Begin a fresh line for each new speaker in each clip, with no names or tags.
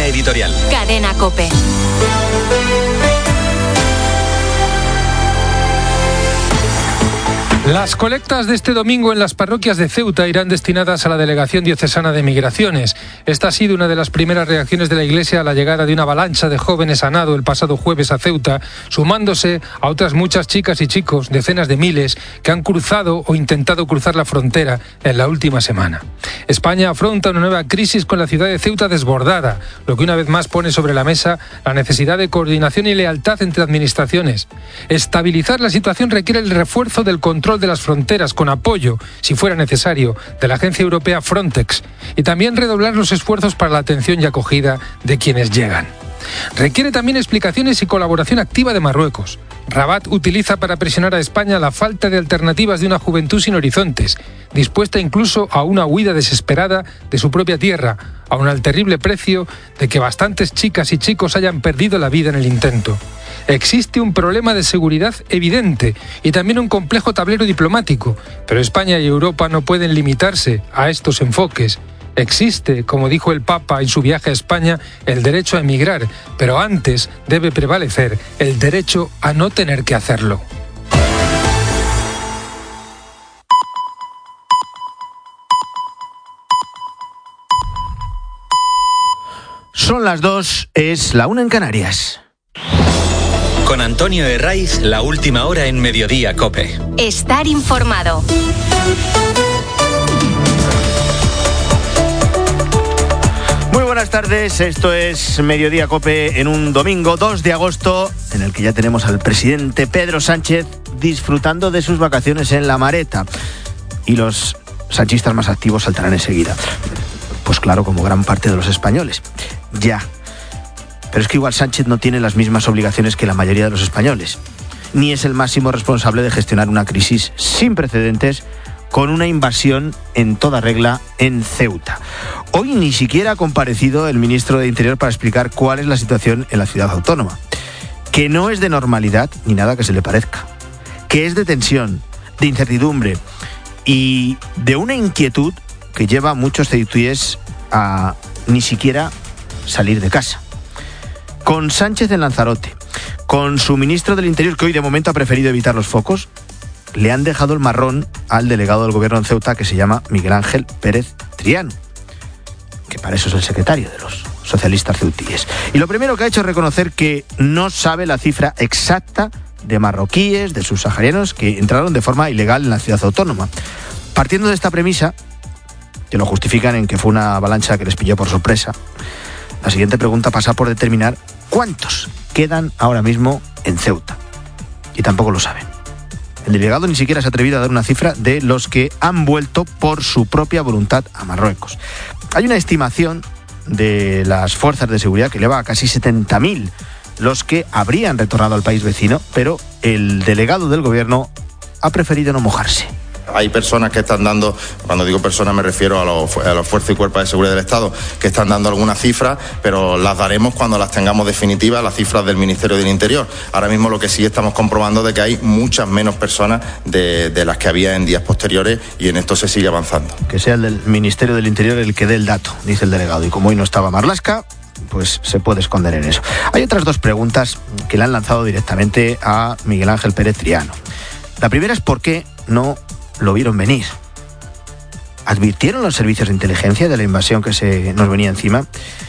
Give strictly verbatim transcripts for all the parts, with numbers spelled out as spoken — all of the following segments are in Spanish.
editorial.
Cadena COPE.
Las colectas de este domingo en las parroquias de Ceuta irán destinadas a la Delegación Diocesana de Migraciones. Esta ha sido una de las primeras reacciones de la Iglesia a la llegada de una avalancha de jóvenes a nado el pasado jueves a Ceuta, sumándose a otras muchas chicas y chicos, decenas de miles, que han cruzado o intentado cruzar la frontera en la última semana. España afronta una nueva crisis con la ciudad de Ceuta desbordada, lo que una vez más pone sobre la mesa la necesidad de coordinación y lealtad entre administraciones. Estabilizar la situación requiere el refuerzo del control de las fronteras con apoyo, si fuera necesario, de la agencia europea Frontex y también redoblar los esfuerzos para la atención y acogida de quienes llegan. Requiere también explicaciones y colaboración activa de Marruecos. Rabat utiliza para presionar a España la falta de alternativas de una juventud sin horizontes, dispuesta incluso a una huida desesperada de su propia tierra, aun al terrible precio de que bastantes chicas y chicos hayan perdido la vida en el intento. Existe un problema de seguridad evidente y también un complejo tablero diplomático, pero España y Europa no pueden limitarse a estos enfoques. Existe, como dijo el Papa en su viaje a España, el derecho a emigrar, pero antes debe prevalecer el derecho a no tener que hacerlo.
Son las dos, es la una en Canarias.
Con Antonio Herraiz, la última hora en Mediodía COPE.
Estar informado.
Muy buenas tardes, esto es Mediodía COPE en un domingo dos de agosto, en el que ya tenemos al presidente Pedro Sánchez disfrutando de sus vacaciones en La Mareta. Y los sanchistas más activos saltarán enseguida. Pues claro, como gran parte de los españoles. Ya. Pero es que igual Sánchez no tiene las mismas obligaciones que la mayoría de los españoles, ni es el máximo responsable de gestionar una crisis sin precedentes con una invasión en toda regla en Ceuta. Hoy ni siquiera ha comparecido el ministro de Interior para explicar cuál es la situación en la ciudad autónoma, que no es de normalidad ni nada que se le parezca, que es de tensión, de incertidumbre y de una inquietud que lleva a muchos ceutíes a ni siquiera salir de casa. Con Sánchez en Lanzarote, con su ministro del Interior, que hoy de momento ha preferido evitar los focos, le han dejado el marrón al delegado del gobierno en Ceuta, que se llama Miguel Ángel Pérez Triano, que para eso es el secretario de los socialistas ceutíes. Y lo primero que ha hecho es reconocer que no sabe la cifra exacta de marroquíes, de subsaharianos, que entraron de forma ilegal en la ciudad autónoma. Partiendo de esta premisa, que lo justifican en que fue una avalancha que les pilló por sorpresa, la siguiente pregunta pasa por determinar cuántos quedan ahora mismo en Ceuta. Y tampoco lo saben. El delegado ni siquiera se ha atrevido a dar una cifra de los que han vuelto por su propia voluntad a Marruecos. Hay una estimación de las fuerzas de seguridad que eleva a casi setenta mil los que habrían retornado al país vecino, pero el delegado del gobierno ha preferido no mojarse.
Hay personas que están dando, cuando digo personas me refiero a los, a los fuerzas y cuerpos de seguridad del Estado, que están dando algunas cifras, pero las daremos cuando las tengamos definitivas, las cifras del Ministerio del Interior. Ahora mismo lo que sí estamos comprobando de que hay muchas menos personas de, de las que había en días posteriores, y en esto se sigue avanzando.
Que sea el del Ministerio del Interior el que dé el dato, dice el delegado, y como hoy no estaba Marlaska, pues se puede esconder en eso. Hay otras dos preguntas que le han lanzado directamente a Miguel Ángel Pérez Triano. La primera es por qué no lo vieron venir. ¿Advirtieron los servicios de inteligencia de la invasión que se nos venía encima?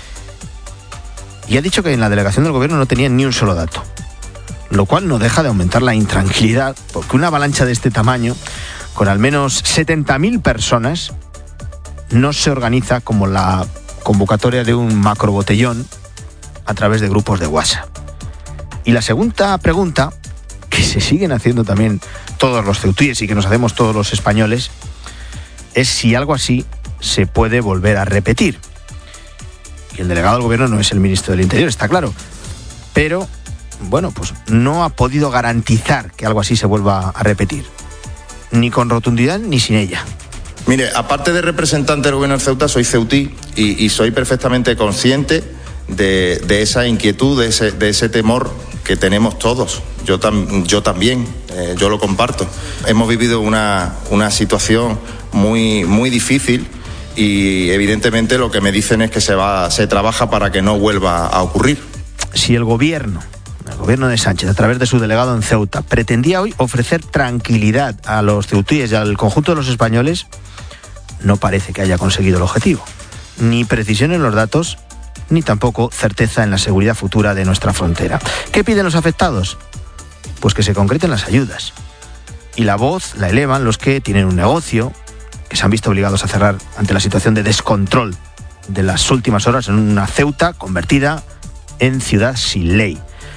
Y ha dicho que en la delegación del gobierno no tenían ni un solo dato, lo cual no deja de aumentar la intranquilidad, porque una avalancha de este tamaño, con al menos setenta mil personas, no se organiza como la convocatoria de un macrobotellón a través de grupos de WhatsApp. Y la segunda pregunta, que se siguen haciendo también todos los ceutíes y que nos hacemos todos los españoles, es si algo así se puede volver a repetir. Y el delegado del gobierno no es el ministro del Interior, está claro, pero bueno, pues no ha podido garantizar que algo así se vuelva a repetir, ni con rotundidad ni sin ella.
Mire, aparte de representante del gobierno de Ceuta, soy ceutí y, y soy perfectamente consciente de, de esa inquietud, de ese, de ese temor que tenemos todos. Yo, tam, yo también, eh, yo lo comparto. Hemos vivido una, una situación muy, muy difícil y evidentemente lo que me dicen es que se va, se trabaja para que no vuelva a ocurrir.
Si el gobierno, el gobierno de Sánchez, a través de su delegado en Ceuta, pretendía hoy ofrecer tranquilidad a los ceutíes y al conjunto de los españoles, no parece que haya conseguido el objetivo. Ni precisión en los datos, ni tampoco certeza en la seguridad futura de nuestra frontera. ¿Qué piden los afectados? Pues que se concreten las ayudas. Y la voz la elevan los que tienen un negocio, que se han visto obligados a cerrar ante la situación de descontrol de las últimas horas en una Ceuta convertida en ciudad sin ley.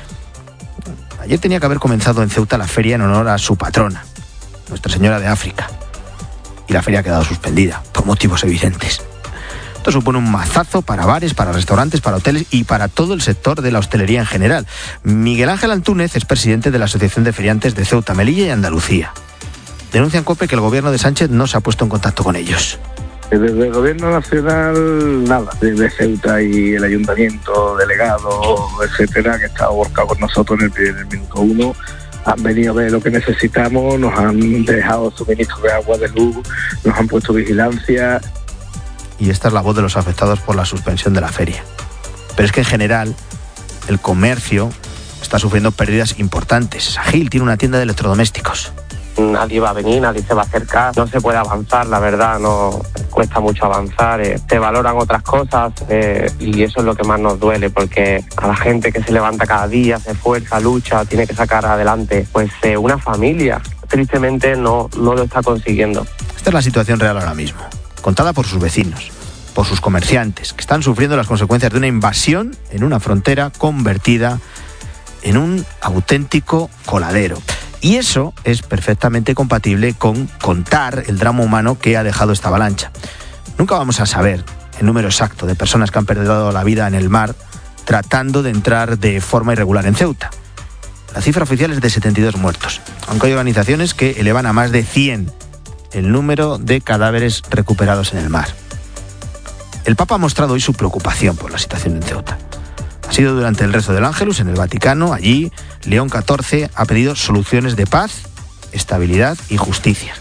Ayer tenía que haber comenzado en Ceuta la feria en honor a su patrona, Nuestra Señora de África. Y la feria ha quedado suspendida, por motivos evidentes. Esto supone un mazazo para bares, para restaurantes, para hoteles y para todo el sector de la hostelería en general. Miguel Ángel Antúnez es presidente de la Asociación de Feriantes de Ceuta, Melilla y Andalucía. Denuncian COPE que el gobierno de Sánchez no se ha puesto en contacto con ellos.
Desde el gobierno nacional, nada. Desde Ceuta y el ayuntamiento, delegado, etcétera, que está volcado con nosotros en el, en el minuto uno, han venido a ver lo que necesitamos, nos han dejado suministro de agua, de luz, nos han puesto vigilancia.
Y esta es la voz de los afectados por la suspensión de la feria. Pero es que en general el comercio está sufriendo pérdidas importantes. Sagil tiene una tienda de electrodomésticos.
Nadie va a venir, nadie se va a acercar, no se puede avanzar, la verdad, no cuesta mucho avanzar, eh, se valoran otras cosas eh, y eso es lo que más nos duele, porque a la gente que se levanta cada día, se esfuerza, lucha, tiene que sacar adelante, pues eh, una familia, tristemente no, no lo está consiguiendo.
Esta es la situación real ahora mismo, contada por sus vecinos, por sus comerciantes, que están sufriendo las consecuencias de una invasión en una frontera convertida en un auténtico coladero. Y eso es perfectamente compatible con contar el drama humano que ha dejado esta avalancha. Nunca vamos a saber el número exacto de personas que han perdido la vida en el mar tratando de entrar de forma irregular en Ceuta. La cifra oficial es de setenta y dos muertos, aunque hay organizaciones que elevan a más de cien el número de cadáveres recuperados en el mar. El Papa ha mostrado hoy su preocupación por la situación en Ceuta. Ha sido durante el rezo del Ángelus en el Vaticano. Allí, León catorce ha pedido soluciones de paz, estabilidad y justicia.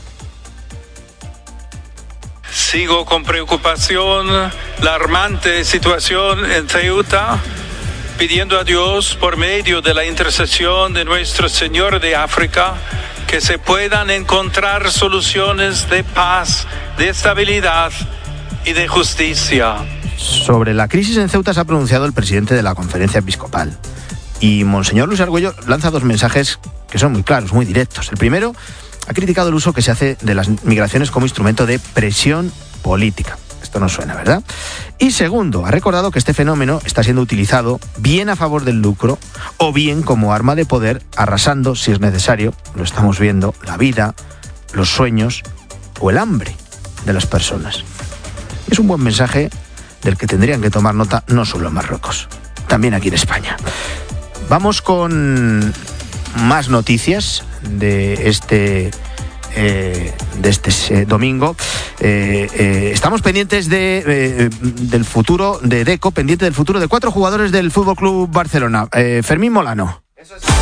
Sigo con preocupación la alarmante situación en Ceuta, pidiendo a Dios, por medio de la intercesión de Nuestra Señora de África, que se puedan encontrar soluciones de paz, de estabilidad y de justicia.
Sobre la crisis en Ceuta se ha pronunciado el presidente de la Conferencia Episcopal. Y Monseñor Luis Argüello lanza dos mensajes que son muy claros, muy directos. El primero, ha criticado el uso que se hace de las migraciones como instrumento de presión política. Esto no suena, ¿verdad? Y segundo, ha recordado que este fenómeno está siendo utilizado bien a favor del lucro o bien como arma de poder, arrasando, si es necesario, lo estamos viendo, la vida, los sueños o el hambre de las personas. Es un buen mensaje del que tendrían que tomar nota no solo en Marruecos, también aquí en España. Vamos con más noticias de este eh, de este eh, domingo. Eh, eh, estamos pendientes de eh, del futuro de Deco, pendiente del futuro de cuatro jugadores del Fútbol Club Barcelona. Eh, Fermín Molano.
Eso es.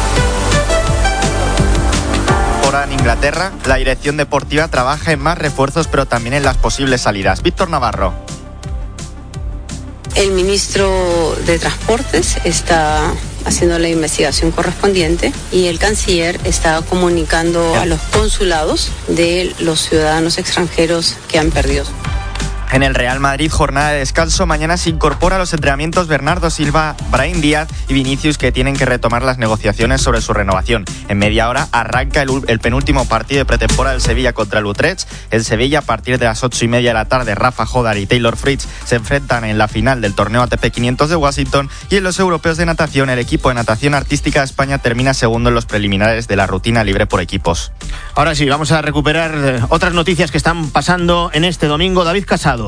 Ahora en Inglaterra, la dirección deportiva trabaja en más refuerzos, pero también en las posibles salidas. Víctor Navarro.
El ministro de Transportes está haciendo la investigación correspondiente y el canciller está comunicando a los consulados de los ciudadanos extranjeros que han perdido.
En el Real Madrid, jornada de descanso. Mañana se incorpora a los entrenamientos Bernardo Silva, Brahim Díaz y Vinicius, que tienen que retomar las negociaciones sobre su renovación. En media hora arranca el, el penúltimo partido de pretemporada del Sevilla contra el Utrecht. El Sevilla, a partir de las ocho y media de la tarde, Rafa Jodar y Taylor Fritz se enfrentan en la final del torneo A T P quinientos de Washington. Y en los europeos de natación, el equipo de natación artística de España termina segundo en los preliminares de la rutina libre por equipos.
Ahora sí, vamos a recuperar otras noticias que están pasando en este domingo. David Casado.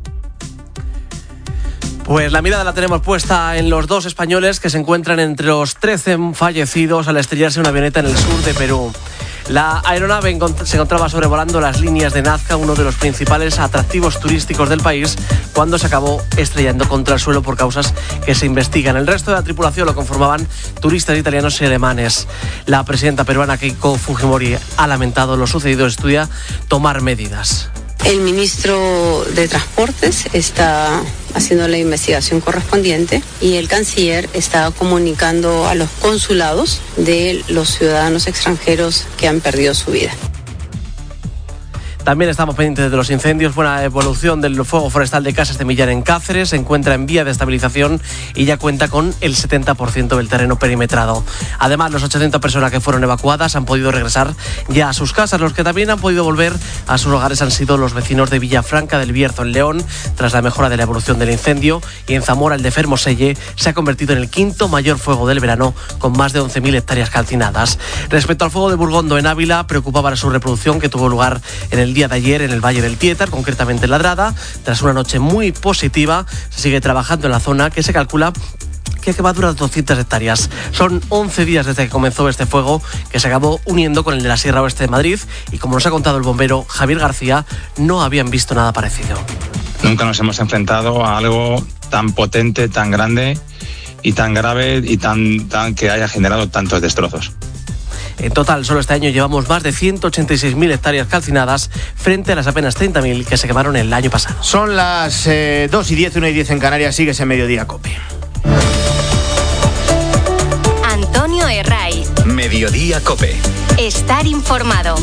Pues la mirada la tenemos puesta en los dos españoles que se encuentran entre los trece fallecidos al estrellarse una avioneta en el sur de Perú. La aeronave se encontraba sobrevolando las líneas de Nazca, uno de los principales atractivos turísticos del país, cuando se acabó estrellando contra el suelo por causas que se investigan. El resto de la tripulación lo conformaban turistas italianos y alemanes. La presidenta peruana Keiko Fujimori ha lamentado lo sucedido y estudia tomar medidas.
El ministro de Transportes está haciendo la investigación correspondiente y el canciller está comunicando a los consulados de los ciudadanos extranjeros que han perdido su vida.
También estamos pendientes de los incendios. Buena evolución del fuego forestal de Casas de Millán en Cáceres. Se encuentra en vía de estabilización y ya cuenta con el setenta por ciento del terreno perimetrado. Además, las ochocientas personas que fueron evacuadas han podido regresar ya a sus casas. Los que también han podido volver a sus hogares han sido los vecinos de Villafranca del Bierzo, en León, tras la mejora de la evolución del incendio. Y en Zamora, el de Fermoselle, se ha convertido en el quinto mayor fuego del verano, con más de once mil hectáreas calcinadas. Respecto al fuego de Burgondo en Ávila, preocupaba su reproducción, que tuvo lugar en el día de ayer en el Valle del Tietar, concretamente en Ladrada. Tras una noche muy positiva, se sigue trabajando en la zona, que se calcula que va a durar doscientas hectáreas. Son once días desde que comenzó este fuego, que se acabó uniendo con el de la Sierra Oeste de Madrid, y como nos ha contado el bombero Javier García, no habían visto nada parecido.
Nunca nos hemos enfrentado a algo tan potente, tan grande y tan grave y tan, tan que haya generado tantos destrozos.
En total, solo este año llevamos más de ciento ochenta y seis mil hectáreas calcinadas frente a las apenas treinta mil que se quemaron el año pasado.
Son las eh, dos y diez, una y diez en Canarias. Sigues en Mediodía Cope.
Antonio Herraiz.
Mediodía Cope.
Estar informado.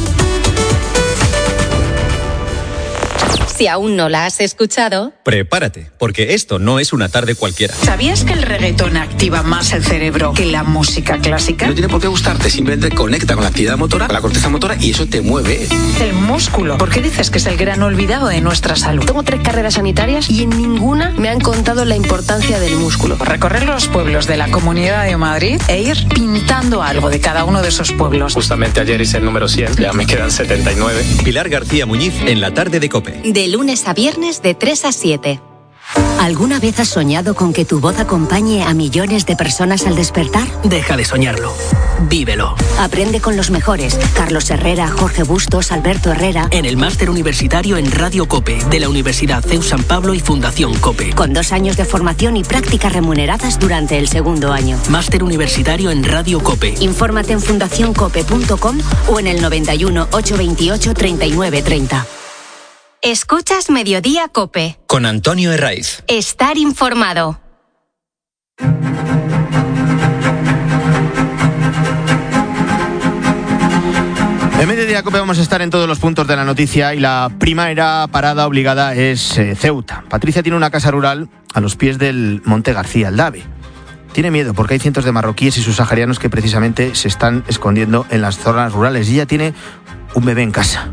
Si aún no la has escuchado,
prepárate, porque esto no es una tarde cualquiera.
¿Sabías que el reggaetón activa más el cerebro que la música clásica?
No tiene por qué gustarte, simplemente conecta con la actividad motora, con la corteza motora, y eso te mueve.
El músculo. ¿Por qué dices que es el gran olvidado de nuestra salud?
Tengo tres carreras sanitarias y en ninguna me han contado la importancia del músculo.
Recorrer los pueblos de la Comunidad de Madrid e ir pintando algo de cada uno de esos pueblos.
Justamente ayer hice el número cien, ya me quedan setenta y nueve.
Pilar García Muñiz en la tarde de Cope.
De lunes a viernes de tres a siete.
¿Alguna vez has soñado con que tu voz acompañe a millones de personas al despertar?
Deja de soñarlo. Vívelo.
Aprende con los mejores. Carlos Herrera, Jorge Bustos, Alberto Herrera.
En el máster universitario en Radio Cope de la Universidad C E U San Pablo y Fundación Cope.
Con dos años de formación y prácticas remuneradas durante el segundo año.
Máster universitario en Radio Cope.
Infórmate en fundación cope punto com o en el noventa y uno, ochocientos veintiocho, treinta y nueve treinta.
Escuchas Mediodía Cope.
Con Antonio Herraiz.
Estar informado.
En Mediodía Cope vamos a estar en todos los puntos de la noticia y la primera parada obligada es eh, Ceuta. Patricia tiene una casa rural a los pies del Monte García, el Dave. Tiene miedo porque hay cientos de marroquíes y subsaharianos que precisamente se están escondiendo en las zonas rurales, y ella tiene un bebé en casa.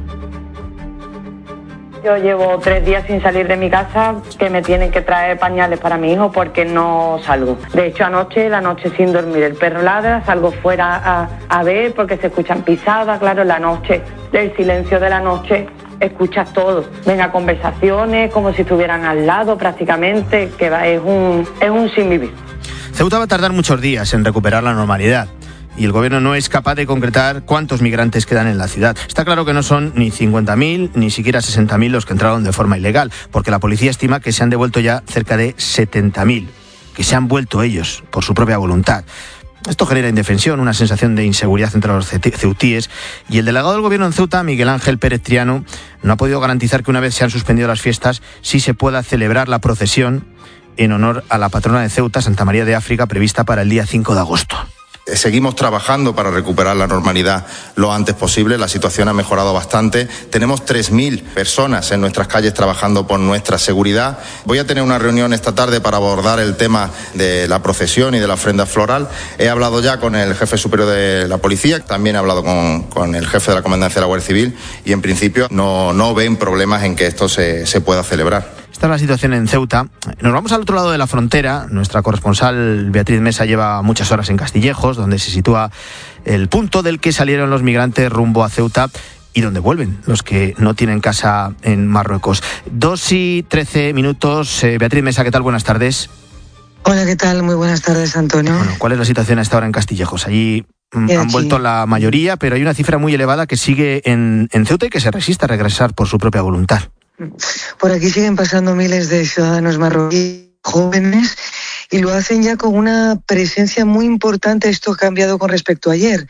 Yo llevo tres días sin salir de mi casa, que me tienen que traer pañales para mi hijo porque no salgo. De hecho, anoche, la noche sin dormir, el perro ladra, salgo fuera a, a ver porque se escuchan pisadas, claro, la noche, el silencio de la noche, escuchas todo. Venga, conversaciones como si estuvieran al lado prácticamente, que va, es un, es un sin vivir.
Ceuta va a tardar muchos días en recuperar la normalidad, y el gobierno no es capaz de concretar cuántos migrantes quedan en la ciudad. Está claro que no son ni cincuenta mil ni siquiera sesenta mil los que entraron de forma ilegal, porque la policía estima que se han devuelto ya cerca de setenta mil, que se han vuelto ellos por su propia voluntad. Esto genera indefensión, una sensación de inseguridad entre los ceutíes, y el delegado del gobierno en Ceuta, Miguel Ángel Pérez Triano, no ha podido garantizar que una vez se han suspendido las fiestas, sí se pueda celebrar la procesión en honor a la patrona de Ceuta, Santa María de África, prevista para el día cinco de agosto.
Seguimos trabajando para recuperar la normalidad lo antes posible. La situación ha mejorado bastante. Tenemos tres mil personas en nuestras calles trabajando por nuestra seguridad. Voy a tener una reunión esta tarde para abordar el tema de la procesión y de la ofrenda floral. He hablado ya con el jefe superior de la policía, también he hablado con, con el jefe de la comandancia de la Guardia Civil, y en principio no, no ven problemas en que esto se, se pueda celebrar.
Esta es la situación en Ceuta. Nos vamos al otro lado de la frontera. Nuestra corresponsal Beatriz Mesa lleva muchas horas en Castillejos, donde se sitúa el punto del que salieron los migrantes rumbo a Ceuta y donde vuelven los que no tienen casa en Marruecos. Dos y trece minutos. Eh, Beatriz Mesa, ¿qué tal? Buenas tardes.
Hola, ¿qué tal? Muy buenas tardes, Antonio.
Bueno, ¿cuál es la situación a esta hora en Castillejos? Allí mm, han vuelto la mayoría, pero hay una cifra muy elevada que sigue en, en Ceuta y que se resiste a regresar por su propia voluntad.
Por aquí siguen pasando miles de ciudadanos marroquíes jóvenes y lo hacen ya con una presencia muy importante. Esto ha cambiado con respecto a ayer.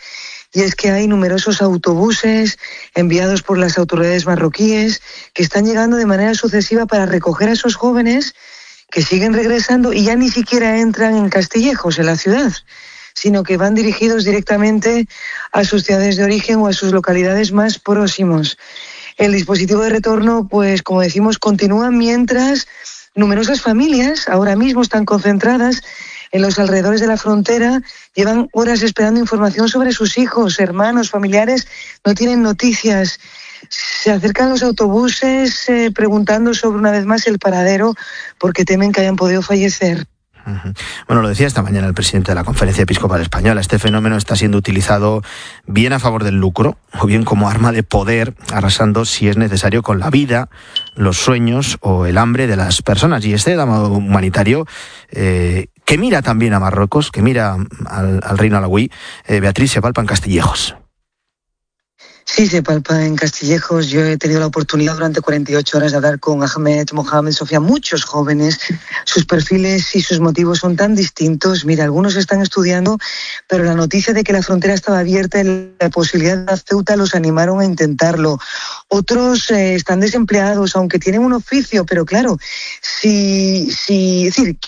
y es que hay numerosos autobuses enviados por las autoridades marroquíes que están llegando de manera sucesiva para recoger a esos jóvenes que siguen regresando y ya ni siquiera entran en Castillejos, en la ciudad, sino que van dirigidos directamente a sus ciudades de origen o a sus localidades más próximos. El dispositivo de retorno, pues como decimos, continúa mientras numerosas familias ahora mismo están concentradas en los alrededores de la frontera, llevan horas esperando información sobre sus hijos, hermanos, familiares, no tienen noticias. Se acercan los autobuses eh, preguntando sobre una vez más el paradero porque temen que hayan podido fallecer.
Bueno, lo decía esta mañana el presidente de la Conferencia Episcopal Española. Este fenómeno está siendo utilizado bien a favor del lucro o bien como arma de poder, arrasando, si es necesario, con la vida, los sueños o el hambre de las personas. Y este drama humanitario eh, que mira también a Marruecos, que mira al, al reino alauí, eh, Beatriz, se palpa en Castillejos.
Sí, se palpa en Castillejos. Yo he tenido la oportunidad durante cuarenta y ocho horas de hablar con Ahmed, Mohamed, Sofía, muchos jóvenes. Sus perfiles y sus motivos son tan distintos. Mira, algunos están estudiando, pero la noticia de que la frontera estaba abierta y la posibilidad de Ceuta los animaron a intentarlo. Otros eh, están desempleados, aunque tienen un oficio, pero claro, si... si es decir,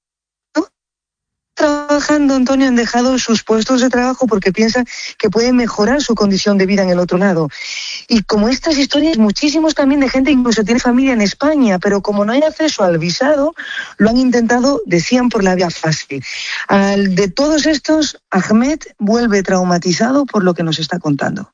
trabajando, Antonio, han dejado sus puestos de trabajo porque piensan que pueden mejorar su condición de vida en el otro lado. Y como estas historias, muchísimos también de gente incluso tiene familia en España, pero como no hay acceso al visado, lo han intentado, decían, por la vía fácil. Al de todos estos, Ahmed vuelve traumatizado por lo que nos está contando.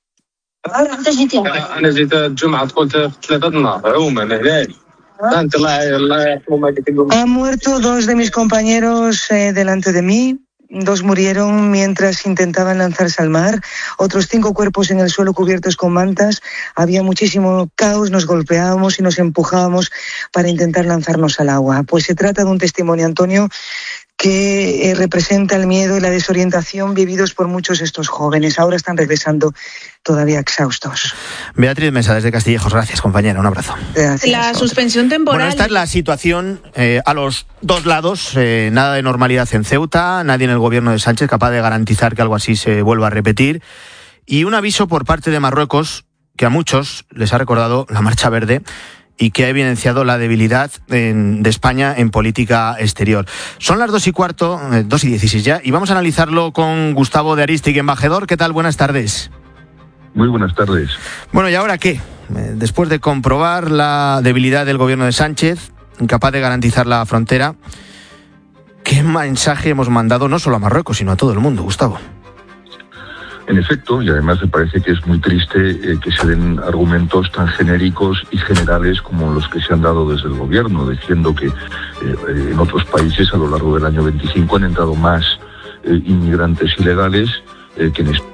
Han muerto dos de mis compañeros eh, delante de mí. Dos murieron mientras intentaban lanzarse al mar. Otros cinco cuerpos en el suelo cubiertos con mantas. Había muchísimo caos, nos golpeábamos y nos empujábamos para intentar lanzarnos al agua. Pues se trata de un testimonio, Antonio, que eh, representa el miedo y la desorientación vividos por muchos de estos jóvenes. Ahora están regresando todavía exhaustos.
Beatriz Mesa, desde Castillejos. Gracias, compañera. Un abrazo.
Gracias. La suspensión temporal...
Bueno, esta es la situación eh, a los dos lados. Eh, nada de normalidad en Ceuta. Nadie en el gobierno de Sánchez capaz de garantizar que algo así se vuelva a repetir. Y un aviso por parte de Marruecos que a muchos les ha recordado la Marcha Verde y que ha evidenciado la debilidad en, de España en política exterior. Son las dos y cuarto, eh, dos y dieciséis ya, y vamos a analizarlo con Gustavo de Arístegui, embajador. ¿Qué tal? Buenas tardes.
Muy buenas tardes.
Bueno, ¿y ahora qué? Eh, después de comprobar la debilidad del gobierno de Sánchez, incapaz de garantizar la frontera, ¿qué mensaje hemos mandado no solo a Marruecos, sino a todo el mundo, Gustavo?
En efecto, y además me parece que es muy triste eh, que se den argumentos tan genéricos y generales como los que se han dado desde el gobierno, diciendo que eh, en otros países a lo largo del año veinticinco han entrado más eh, inmigrantes ilegales eh, que en España.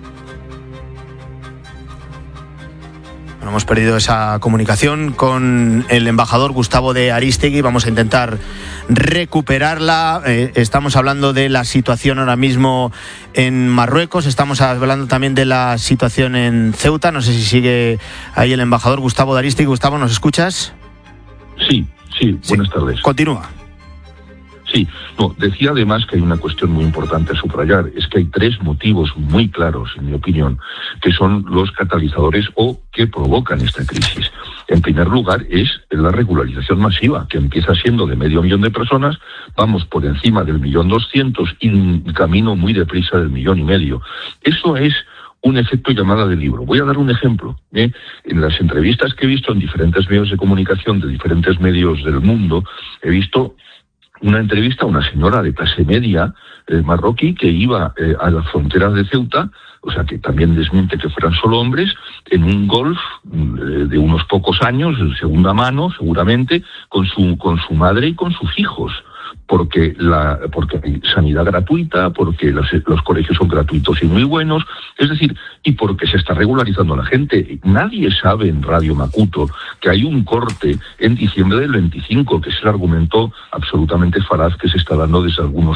Hemos perdido esa comunicación con el embajador Gustavo de Arístegui. Vamos a intentar recuperarla. Eh, estamos hablando de la situación ahora mismo en Marruecos. Estamos hablando también de la situación en Ceuta. No sé si sigue ahí el embajador Gustavo de Arístegui. Gustavo, ¿nos escuchas?
Sí, sí. Buenas sí. tardes.
Continúa.
Sí, no, decía además que hay una cuestión muy importante a subrayar, es que hay tres motivos muy claros, en mi opinión, que son los catalizadores o que provocan esta crisis. En primer lugar es la regularización masiva, que empieza siendo de medio millón de personas, vamos por encima del millón doscientos y un camino muy deprisa del millón y medio. Eso es un efecto llamada de libro. Voy a dar un ejemplo. ¿eh? En las entrevistas que he visto en diferentes medios de comunicación de diferentes medios del mundo, he visto una entrevista a una señora de clase media eh, marroquí que iba eh, a las fronteras de Ceuta, o sea que también desmiente que fueran solo hombres, en un Golf eh, de unos pocos años, de segunda mano seguramente, con su con su madre y con sus hijos. Porque la porque hay sanidad gratuita, porque los, los colegios son gratuitos y muy buenos, es decir, y porque se está regularizando la gente. Nadie sabe en Radio Macuto que hay un corte en diciembre del veinticinco, que es el argumento absolutamente falaz que se está dando desde algunos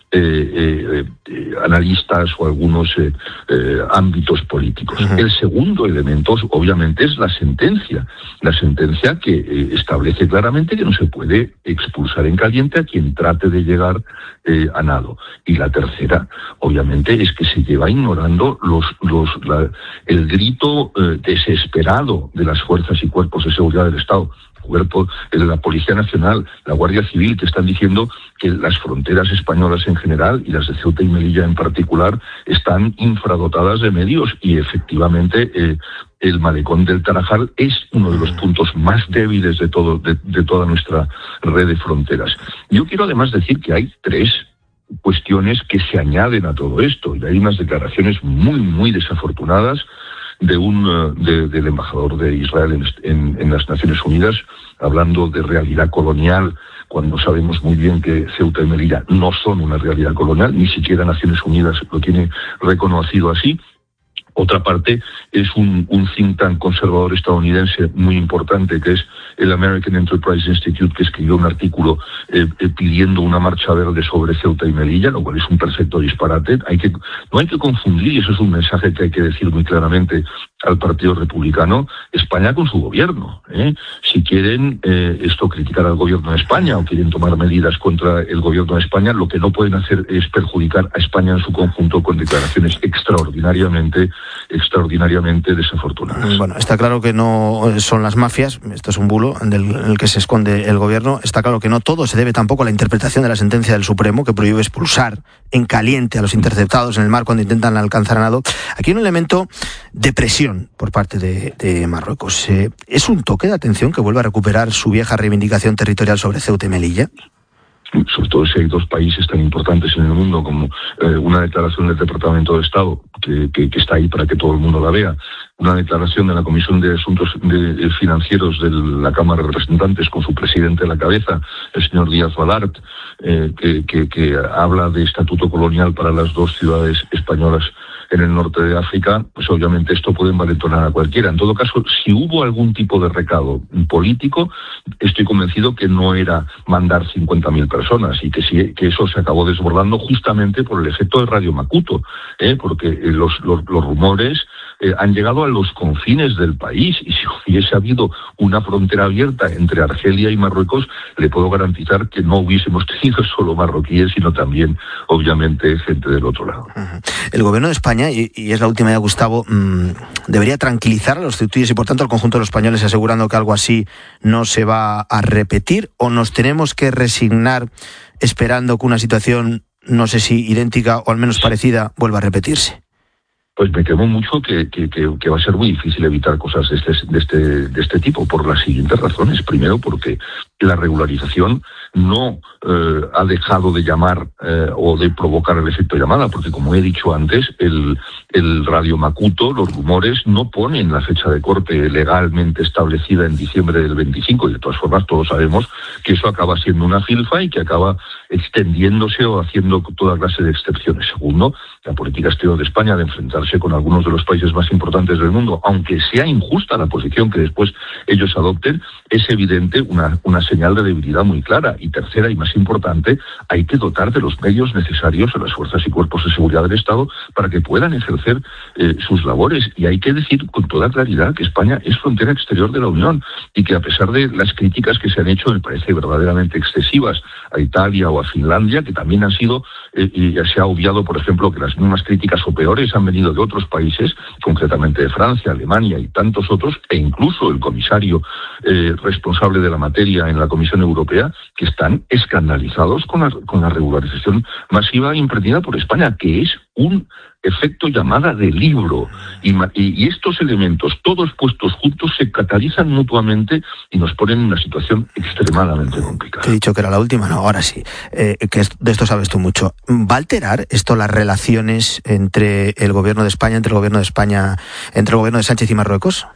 eh, eh, analistas o algunos eh, eh, ámbitos políticos. Uh-huh. El segundo elemento, obviamente, es la sentencia. La sentencia que eh, establece claramente que no se puede expulsar en caliente a quien trate de llegar eh, a nado. Y la tercera, obviamente, es que se lleva ignorando los, los, la, el grito eh, desesperado de las fuerzas y cuerpos de seguridad del Estado, cuerpo de la Policía Nacional, la Guardia Civil, que están diciendo que las fronteras españolas en general y las de Ceuta y Melilla en particular están infradotadas de medios y efectivamente eh, el malecón del Tarajal es uno de los puntos más débiles de todo de, de toda nuestra red de fronteras. Yo quiero además decir que hay tres cuestiones que se añaden a todo esto y hay unas declaraciones muy muy desafortunadas de un de, del embajador de Israel en, en, en las Naciones Unidas, hablando de realidad colonial, cuando sabemos muy bien que Ceuta y Melilla no son una realidad colonial, ni siquiera Naciones Unidas lo tiene reconocido así. Otra parte es un, un think tank conservador estadounidense muy importante, que es el American Enterprise Institute, que escribió un artículo eh, eh, pidiendo una marcha verde sobre Ceuta y Melilla, lo cual es un perfecto disparate. Hay que, no hay que confundir, y eso es un mensaje que hay que decir muy claramente al Partido Republicano, España con su gobierno. ¿eh? Si quieren eh, esto criticar al gobierno de España o quieren tomar medidas contra el gobierno de España, lo que no pueden hacer es perjudicar a España en su conjunto con declaraciones extraordinariamente extraordinariamente desafortunadas.
Bueno, está claro que no son las mafias, esto es un bulo del, en el que se esconde el gobierno, está claro que no todo se debe tampoco a la interpretación de la sentencia del Supremo, que prohíbe expulsar en caliente a los interceptados en el mar cuando intentan alcanzar a nado. Aquí hay un elemento de presión por parte de, de Marruecos. Eh, ¿Es un toque de atención que vuelva a recuperar su vieja reivindicación territorial sobre Ceuta y Melilla?
Sobre todo si hay dos países tan importantes en el mundo como eh, una declaración del Departamento de Estado que, que, que está ahí para que todo el mundo la vea, una declaración de la Comisión de Asuntos de, de Financieros de la Cámara de Representantes con su presidente a la cabeza, el señor Díaz Balart, eh, que, que, que habla de estatuto colonial para las dos ciudades españolas en el norte de África, pues obviamente esto puede envalentonar a cualquiera. En todo caso, si hubo algún tipo de recado político, estoy convencido que no era mandar cincuenta mil personas y que, sí, que eso se acabó desbordando justamente por el efecto de Radio Macuto, ¿eh? porque los, los, los rumores eh, han llegado a los confines del país y si hubiese habido una frontera abierta entre Argelia y Marruecos, le puedo garantizar que no hubiésemos tenido solo marroquíes, sino también, obviamente, gente del otro lado.
El gobierno de España, y, y es la última ya, Gustavo, mmm, debería tranquilizar a los ceutíes y por tanto al conjunto de los españoles asegurando que algo así no se va a repetir, o nos tenemos que resignar esperando que una situación, no sé si idéntica o al menos parecida, vuelva a repetirse.
Pues me temo mucho que, que, que, que va a ser muy difícil evitar cosas de este, de este, de este tipo, por las siguientes razones. Primero, porque la regularización no eh, ha dejado de llamar eh, o de provocar el efecto llamada, porque como he dicho antes, el, el Radio Macuto, los rumores, no ponen la fecha de corte legalmente establecida en diciembre del veinticinco, y de todas formas todos sabemos que eso acaba siendo una filfa y que acaba extendiéndose o haciendo toda clase de excepciones. Segundo, la política exterior de España de enfrentarse con algunos de los países más importantes del mundo, aunque sea injusta la posición que después ellos adopten, es evidente una, una señal de debilidad muy clara. Y tercera y más importante, hay que dotar de los medios necesarios a las fuerzas y cuerpos de seguridad del Estado para que puedan ejercer eh, sus labores. Y hay que decir con toda claridad que España es frontera exterior de la Unión y que a pesar de las críticas que se han hecho, me parece verdaderamente excesivas, a Italia o a Finlandia, que también han sido, eh, y se ha obviado, por ejemplo, que las mismas críticas o peores han venido de otros países, concretamente de Francia, Alemania y tantos otros, e incluso el comisario eh, responsable de la materia en la Comisión Europea, que están escandalizados con la, con la regularización masiva emprendida por España, que es un efecto llamada de libro. Y, y, y estos elementos, todos puestos juntos, se catalizan mutuamente y nos ponen en una situación extremadamente complicada.
He dicho que era la última, no, ahora sí. Eh, que de esto sabes tú mucho. ¿Va a alterar esto las relaciones entre el gobierno de España, entre el gobierno de España, entre el gobierno de Sánchez y Marruecos?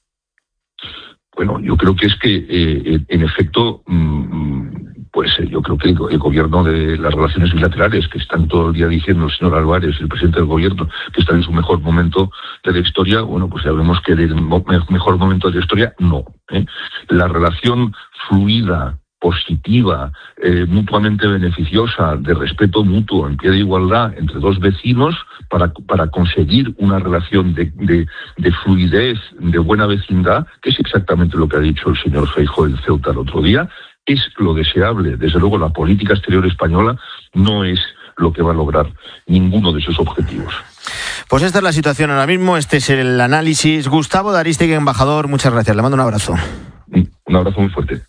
Bueno, yo creo que es que, eh, en efecto, mmm, pues eh, yo creo que el, el gobierno de las relaciones bilaterales, que están todo el día diciendo el señor Álvarez, el presidente del gobierno, que están en su mejor momento de la historia, bueno, pues ya vemos que del mo- mejor momento de la historia, no. ¿eh? La relación fluida positiva, eh, mutuamente beneficiosa, de respeto mutuo, en pie de igualdad entre dos vecinos, para, para conseguir una relación de, de, de fluidez, de buena vecindad, que es exactamente lo que ha dicho el señor Feijóo en Ceuta el otro día, es lo deseable. Desde luego, la política exterior española no es lo que va a lograr ninguno de esos objetivos.
Pues esta es la situación ahora mismo, este es el análisis. Gustavo de Arístegui, embajador, muchas gracias, le mando un abrazo.
Un abrazo muy fuerte.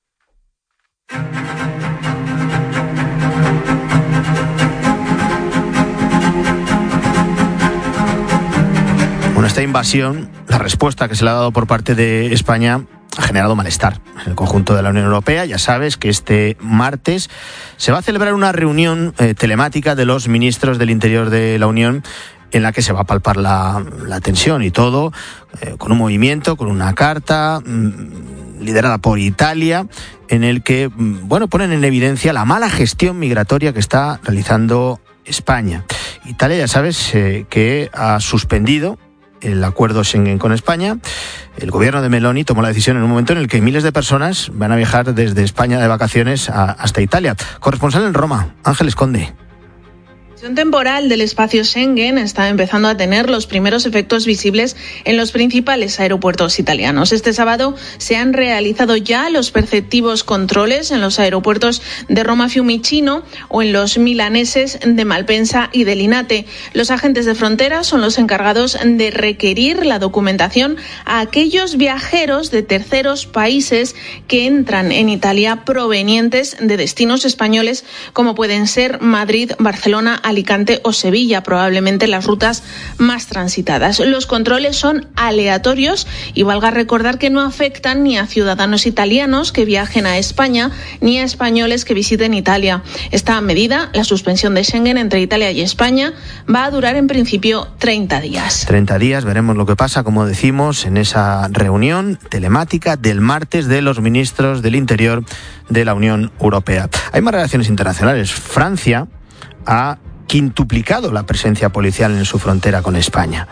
Bueno, esta invasión, la respuesta que se le ha dado por parte de España ha generado malestar en el conjunto de la Unión Europea. Ya sabes que este martes se va a celebrar una reunión eh, telemática de los ministros del Interior de la Unión, en la que se va a palpar la, la tensión y todo, eh, con un movimiento, con una carta mmm, liderada por Italia, en el que, mmm, bueno, ponen en evidencia la mala gestión migratoria que está realizando España. Italia, ya sabes, eh, que ha suspendido el acuerdo Schengen con España. El gobierno de Meloni tomó la decisión en un momento en el que miles de personas van a viajar desde España de vacaciones a, hasta Italia. Corresponsal en Roma, Ángeles Conde.
La extensión temporal del espacio Schengen está empezando a tener los primeros efectos visibles en los principales aeropuertos italianos. Este sábado se han realizado ya los perceptivos controles en los aeropuertos de Roma Fiumicino o en los milaneses de Malpensa y de Linate. Los agentes de frontera son los encargados de requerir la documentación a aquellos viajeros de terceros países que entran en Italia provenientes de destinos españoles como pueden ser Madrid, Barcelona, Alicante o Sevilla, probablemente las rutas más transitadas. Los controles son aleatorios y valga recordar que no afectan ni a ciudadanos italianos que viajen a España ni a españoles que visiten Italia. Esta medida, la suspensión de Schengen entre Italia y España, va a durar en principio treinta días.
treinta días, veremos lo que pasa, como decimos, en esa reunión telemática del martes de los ministros del Interior de la Unión Europea. Hay más relaciones internacionales. Francia ha quintuplicado la presencia policial en su frontera con España.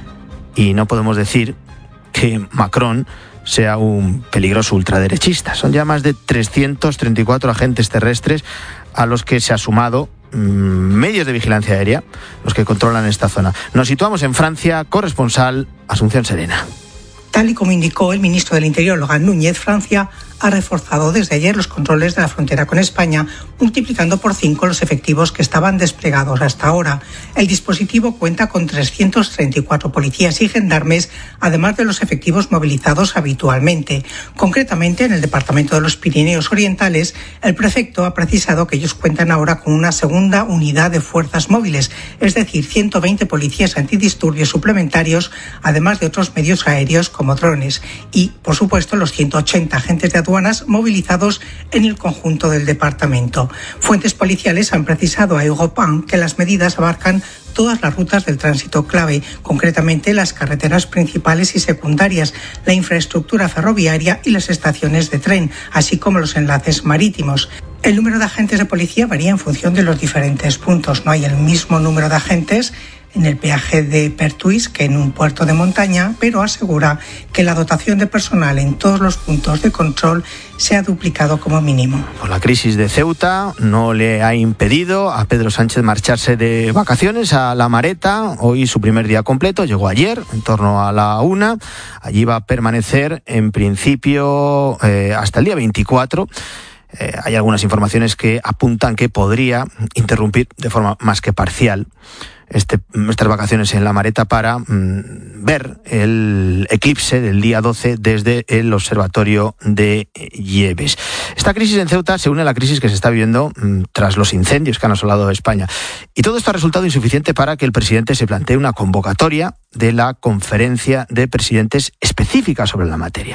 Y no podemos decir que Macron sea un peligroso ultraderechista. Son ya más de trescientos treinta y cuatro agentes terrestres a los que se ha sumado mmm, medios de vigilancia aérea, los que controlan esta zona. Nos situamos en Francia, corresponsal Asunción Serena.
Tal y como indicó el ministro del Interior, Laurent Núñez, Francia ha reforzado desde ayer los controles de la frontera con España, multiplicando por cinco los efectivos que estaban desplegados hasta ahora. El dispositivo cuenta con trescientos treinta y cuatro policías y gendarmes, además de los efectivos movilizados habitualmente. Concretamente, en el departamento de los Pirineos Orientales, el prefecto ha precisado que ellos cuentan ahora con una segunda unidad de fuerzas móviles, es decir, ciento veinte policías antidisturbios suplementarios, además de otros medios aéreos como drones y, por supuesto, los ciento ochenta agentes de aduanas movilizados en el conjunto del departamento. Fuentes policiales han precisado a Europan que las medidas abarcan todas las rutas del tránsito clave, concretamente las carreteras principales y secundarias, la infraestructura ferroviaria y las estaciones de tren, así como los enlaces marítimos. El número de agentes de policía varía en función de los diferentes puntos. No hay el mismo número de agentes en el peaje de Pertuis que en un puerto de montaña, pero asegura que la dotación de personal en todos los puntos de control se ha duplicado como mínimo.
Por la crisis de Ceuta no le ha impedido a Pedro Sánchez marcharse de vacaciones a La Mareta. Hoy su primer día completo, llegó ayer en torno a la una. Allí va a permanecer en principio eh, hasta el día veinticuatro. Eh, hay algunas informaciones que apuntan que podría interrumpir de forma más que parcial Este, estas vacaciones en La Mareta para mmm, ver el eclipse del día doce desde el observatorio de Lleves. Esta crisis en Ceuta se une a la crisis que se está viviendo mmm, tras los incendios que han asolado España. Y todo esto ha resultado insuficiente para que el presidente se plantee una convocatoria de la conferencia de presidentes específica sobre la materia.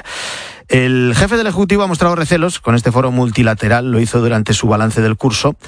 El jefe del Ejecutivo ha mostrado recelos con este foro multilateral, lo hizo durante su balance del curso,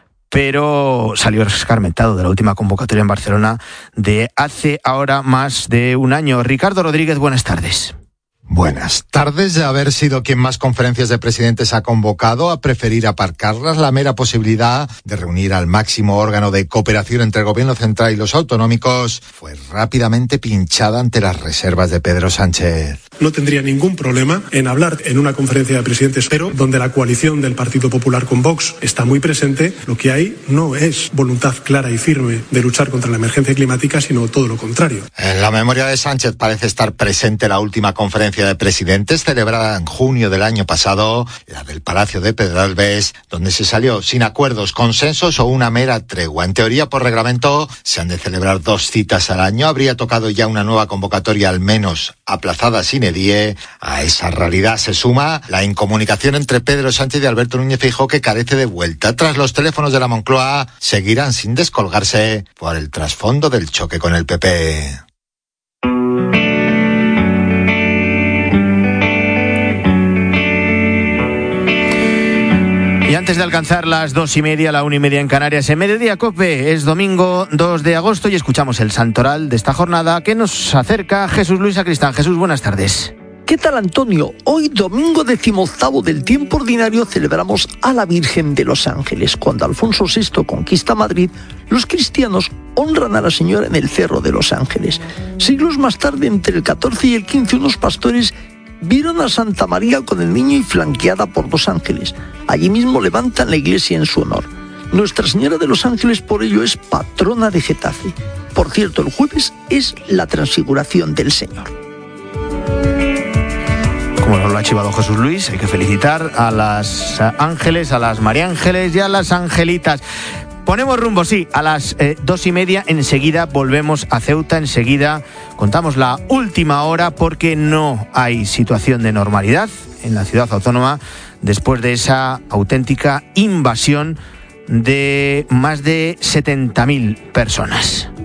pero salió escarmentado de la última convocatoria en Barcelona de hace ahora más de un año. Ricardo Rodríguez, buenas tardes.
Buenas tardes. De haber sido quien más conferencias de presidentes ha convocado, a preferir aparcarlas, la mera posibilidad de reunir al máximo órgano de cooperación entre el gobierno central y los autonómicos fue rápidamente pinchada ante las reservas de Pedro Sánchez.
No tendría ningún problema en hablar en una conferencia de presidentes, pero donde la coalición del Partido Popular con Vox está muy presente, lo que hay no es voluntad clara y firme de luchar contra la emergencia climática, sino todo lo contrario.
En la memoria de Sánchez parece estar presente la última conferencia de presidentes celebrada en junio del año pasado, la del Palacio de Pedralbes, donde se salió sin acuerdos, consensos o una mera tregua. En teoría, por reglamento, se han de celebrar dos citas al año. Habría tocado ya una nueva convocatoria, al menos aplazada sine die. A esa realidad se suma la incomunicación entre Pedro Sánchez y Alberto Núñez Feijóo, que carece de vuelta. Tras los teléfonos de la Moncloa, seguirán sin descolgarse por el trasfondo del choque con el P P.
Y antes de alcanzar las dos y media, la una y media en Canarias, en Mediodía COPE, es domingo dos de agosto y escuchamos el santoral de esta jornada que nos acerca Jesús Luis Sacristán. Jesús, buenas tardes.
¿Qué tal, Antonio? Hoy, domingo decimoctavo del tiempo ordinario, celebramos a la Virgen de los Ángeles. Cuando Alfonso sexto conquista Madrid, los cristianos honran a la Señora en el Cerro de los Ángeles. Siglos más tarde, entre el catorce y el quince, unos pastores vieron a Santa María con el niño y flanqueada por dos ángeles. Allí mismo levantan la iglesia en su honor. Nuestra Señora de los Ángeles, por ello, es patrona de Getafe. Por cierto, el jueves es la transfiguración del Señor.
Como nos lo ha chivado Jesús Luis, hay que felicitar a las ángeles, a las María Ángeles y a las angelitas. Ponemos rumbo, sí, a las eh, dos y media. Enseguida volvemos a Ceuta. Enseguida contamos la última hora, porque no hay situación de normalidad en la ciudad autónoma después de esa auténtica invasión de más de setenta mil personas.